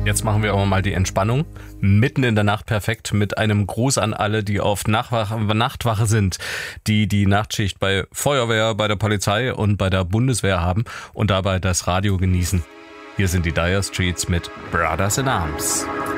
Jetzt machen wir aber mal die Entspannung. Mitten in der Nacht perfekt mit einem Gruß an alle, die auf Nachtwache sind, die die Nachtschicht bei Feuerwehr, bei der Polizei und bei der Bundeswehr haben und dabei das Radio genießen. Hier sind die Dire Straits mit Brothers in Arms.